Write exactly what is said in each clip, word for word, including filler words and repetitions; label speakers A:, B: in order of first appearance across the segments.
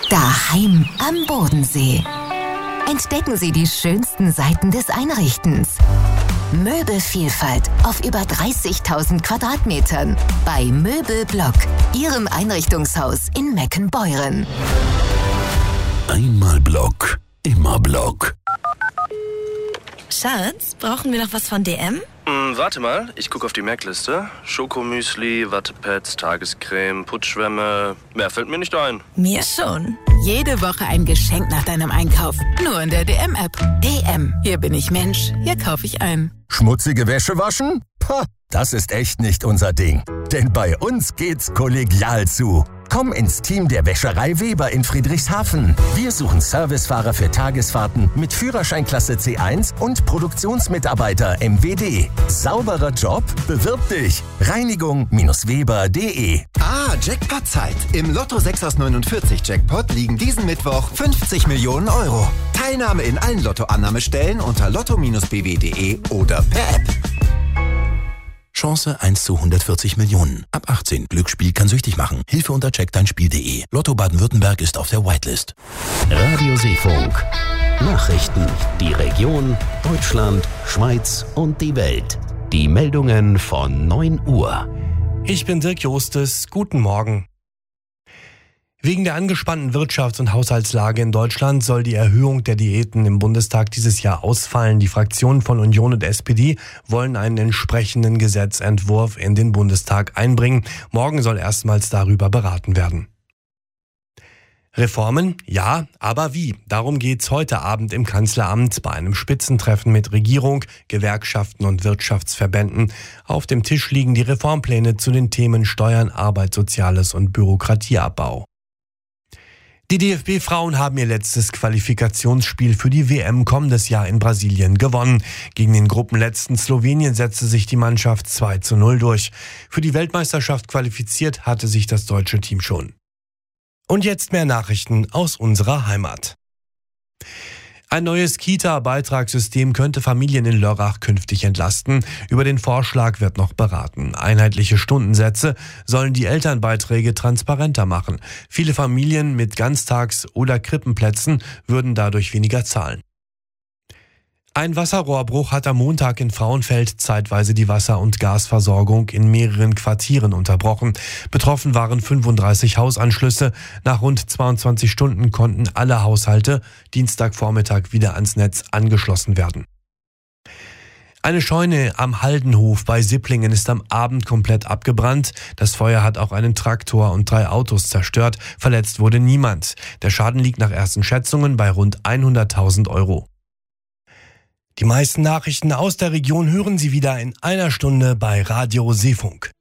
A: Daheim am Bodensee. Entdecken Sie die schönsten Seiten des Einrichtens. Möbelvielfalt auf über dreißigtausend Quadratmetern bei Möbelblock, Ihrem Einrichtungshaus in Meckenbeuren.
B: Einmal Block, immer Block.
C: Schatz, brauchen wir noch was von D M?
D: Hm, warte mal, ich gucke auf die Merkliste. Schokomüsli, Wattepads, Tagescreme, Putzschwämme. Mehr fällt mir nicht ein.
C: Mir schon.
E: Jede Woche ein Geschenk nach deinem Einkauf. Nur in der D M-App. D M, hier bin ich Mensch, hier kaufe ich ein.
F: Schmutzige Wäsche waschen? Pah, das ist echt nicht unser Ding. Denn bei uns geht's kollegial zu. Komm ins Team der Wäscherei Weber in Friedrichshafen. Wir suchen Servicefahrer für Tagesfahrten mit Führerscheinklasse C eins und Produktionsmitarbeiter M W D. Sauberer Job? Bewirb dich. Reinigung Weber punkt de.
G: Ah, Jackpot-Zeit. Im Lotto sechs aus neunundvierzig Jackpot liegen diesen Mittwoch fünfzig Millionen Euro. Teilnahme in allen Lottoannahmestellen unter lotto Bindestrich b w punkt de oder per App.
B: Chance eins zu hundertvierzig Millionen. Ab achtzehn. Glücksspiel kann süchtig machen. Hilfe unter check dein Spiel punkt de. Lotto Baden-Württemberg ist auf der Whitelist.
H: Radio Seefunk. Nachrichten. Die Region, Deutschland, Schweiz und die Welt. Die Meldungen von neun Uhr.
I: Ich bin Dirk Jostes. Guten Morgen. Wegen der angespannten Wirtschafts- und Haushaltslage in Deutschland soll die Erhöhung der Diäten im Bundestag dieses Jahr ausfallen. Die Fraktionen von Union und S P D wollen einen entsprechenden Gesetzentwurf in den Bundestag einbringen. Morgen soll erstmals darüber beraten werden. Reformen? Ja, aber wie? Darum geht's heute Abend im Kanzleramt bei einem Spitzentreffen mit Regierung, Gewerkschaften und Wirtschaftsverbänden. Auf dem Tisch liegen die Reformpläne zu den Themen Steuern, Arbeit, Soziales und Bürokratieabbau. Die D F B-Frauen haben ihr letztes Qualifikationsspiel für die W M kommendes Jahr in Brasilien gewonnen. Gegen den Gruppenletzten Slowenien setzte sich die Mannschaft zwei zu null durch. Für die Weltmeisterschaft qualifiziert hatte sich das deutsche Team schon. Und jetzt mehr Nachrichten aus unserer Heimat. Ein neues Kita-Beitragssystem könnte Familien in Lörrach künftig entlasten. Über den Vorschlag wird noch beraten. Einheitliche Stundensätze sollen die Elternbeiträge transparenter machen. Viele Familien mit Ganztags- oder Krippenplätzen würden dadurch weniger zahlen. Ein Wasserrohrbruch hat am Montag in Frauenfeld zeitweise die Wasser- und Gasversorgung in mehreren Quartieren unterbrochen. Betroffen waren fünfunddreißig Hausanschlüsse. Nach rund zweiundzwanzig Stunden konnten alle Haushalte Dienstagvormittag wieder ans Netz angeschlossen werden. Eine Scheune am Haldenhof bei Sipplingen ist am Abend komplett abgebrannt. Das Feuer hat auch einen Traktor und drei Autos zerstört. Verletzt wurde niemand. Der Schaden liegt nach ersten Schätzungen bei rund hunderttausend Euro. Die meisten Nachrichten aus der Region hören Sie wieder in einer Stunde bei Radio Seefunk.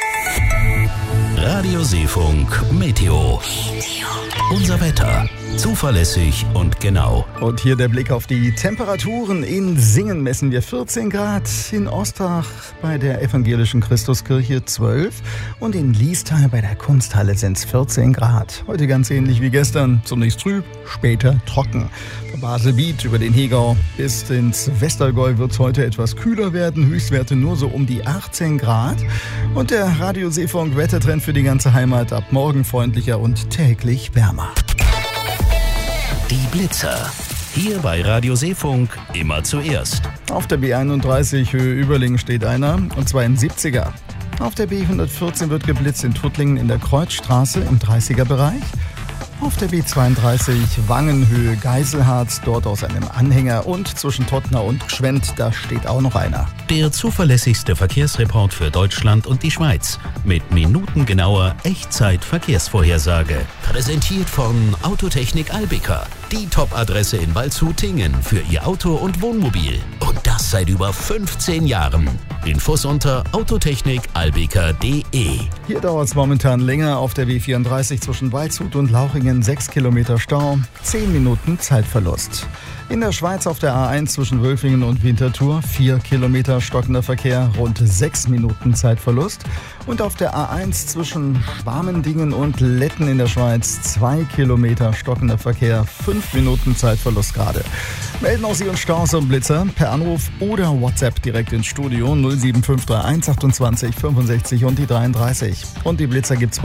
H: Radio Seefunk Meteo. Unser Wetter. Zuverlässig und genau.
J: Und hier der Blick auf die Temperaturen. In Singen messen wir vierzehn Grad, in Ostach bei der evangelischen Christuskirche zwölf und in Liestal bei der Kunsthalle sind es vierzehn Grad. Heute ganz ähnlich wie gestern, zunächst trüb, später trocken. Von Baselbiet über den Hegau bis ins Westergäu wird es heute etwas kühler werden, Höchstwerte nur so um die achtzehn Grad. Und der Radio Seefunk Wettertrend für die ganze Heimat ab morgen freundlicher und täglich wärmer.
H: Die Blitzer. Hier bei Radio Seefunk immer zuerst.
J: Auf der B einunddreißig Höhe Überlingen steht einer, und zwar im siebziger. Auf der B hundertvierzehn wird geblitzt in Tuttlingen in der Kreuzstraße im dreißiger Bereich. Auf der B zweiunddreißig Wangenhöhe Geiselharz, dort aus einem Anhänger, und zwischen Tottner und Gschwend, da steht auch noch einer.
H: Der zuverlässigste Verkehrsreport für Deutschland und die Schweiz mit minutengenauer Echtzeit-Verkehrsvorhersage. Präsentiert von Autotechnik Albica, die Top-Adresse in Waldshut-Tingen für Ihr Auto und Wohnmobil. Und das seit über fünfzehn Jahren. Infos unter autotechnik albica punkt de.
J: Hier dauert es momentan länger. Auf der B vierunddreißig zwischen Waldshut und Lauchingen sechs Kilometer Stau, zehn Minuten Zeitverlust. In der Schweiz auf der A eins zwischen Wölfingen und Winterthur vier Kilometer stockender Verkehr, rund sechs Minuten Zeitverlust. Und auf der A eins zwischen Schwarmendingen und Letten in der Schweiz zwei Kilometer stockender Verkehr, fünf Minuten Zeitverlust gerade. Melden auch Sie uns Staus und Blitzer per Anruf oder WhatsApp direkt ins Studio null sieben fünf drei eins achtundzwanzig fünfundsechzig und die dreiunddreißig. Und die Blitzer gibt's